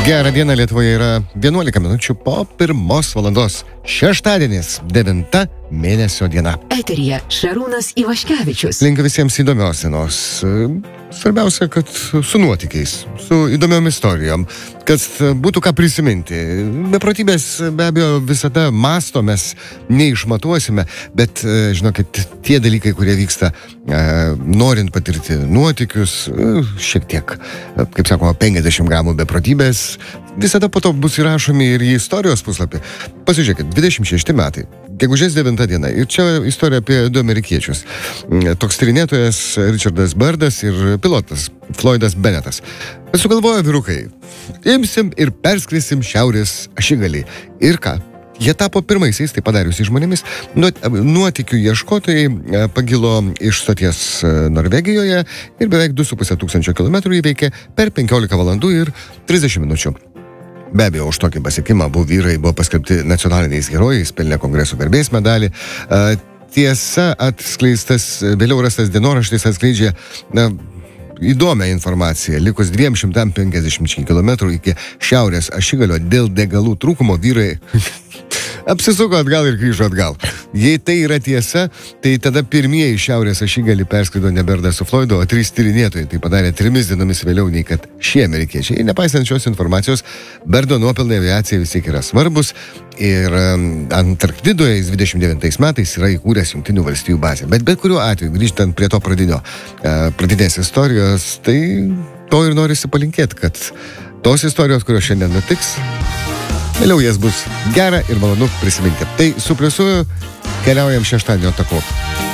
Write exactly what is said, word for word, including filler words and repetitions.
Gerą dieną, Lietuvoje yra vienuolika minučių po pirmos valandos. Šeštadienis, devinta mėnesio diena. Eteryje Šarūnas Ivaškevičius. Linkiu visiems įdomios dienos. Svarbiausia, kad su nuotykiais, su įdomiom istorijom, kad būtų ką prisiminti. Beprotybės be abejo visada masto mes neišmatuosime, bet, žinokit, tie dalykai, kurie vyksta, norint patirti nuotykius, šiek tiek, kaip sakoma, penkiasdešimt gramų beprotybės, visada po to bus įrašomi ir į istorijos puslapį. Pasižiūrėkit, dvidešimt šešti metai, gegužės devinta diena. Ir čia istorija apie du amerikiečius. Toks tyrinėtojas Richardas Birdas ir pilotas Floydas Bennettas. Sugalvojo vyrukai, imsim ir perskrisim šiaurės ašigalį. Ir ką? Jie tapo pirmaisiais, tai padariusiais žmonėmis. Nuotykių ieškotojai pagilo iš stoties Norvegijoje ir beveik du su puse tūkstančio kilometrų įveikė per penkiolika valandų ir trisdešimt minučių. Be abejo, už tokį pasiekimą abu vyrai buvo paskelbti nacionaliniais herojais, pelnė Kongreso garbės medalį. Tiesa, atskleistas, vėliau rastas dienoraštis atskleidžia na, įdomią informaciją. Likus dviem šimtam penkiasdešimčiai kilometrų iki šiaurės ašigalio dėl degalų trūkumo vyrai apsisuko atgal ir grįžo atgal. Jei tai yra tiesa, tai tada pirmieji šiaurės ašigalį perskrido ne Birdas su Floydu, o trys tyrinėtojai. Tai padarė trimis dienomis vėliau nei kad šie amerikiečiai. Ir nepaisant šios informacijos, Birdo nuopelnai aviacijai vis tiek yra svarbus. Ir Antarktidoje jis dvidešimt devintais metais yra įkūręs Jungtinių valstijų bazę. Bet bet kuriuo atveju, grįžtant prie to pradinio, pradinės istorijos, tai to ir norisi palinkėti, kad tos istorijos, kurios šiandien nutiks, vėliau jas bus gera ir malonu prisiminti. Tai su pliusu keliaujam šeštadienio taku.